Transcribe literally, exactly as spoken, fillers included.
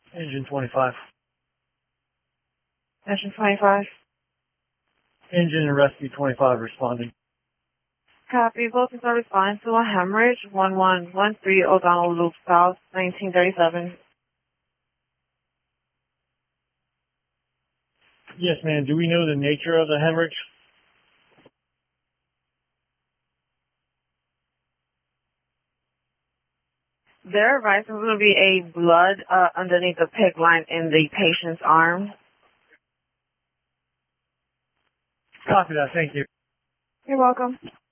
Engine twenty-five. Engine twenty-five. Engine and rescue twenty-five responding. Copy. Both are responding to a hemorrhage. one one one three O'Donnell Loop South, nineteen thirty-seven. Yes, ma'am. Do we know the nature of the hemorrhage? There advised there will be a blood uh, underneath the PICC line in the patient's arm. Copy that. Thank you. You're welcome.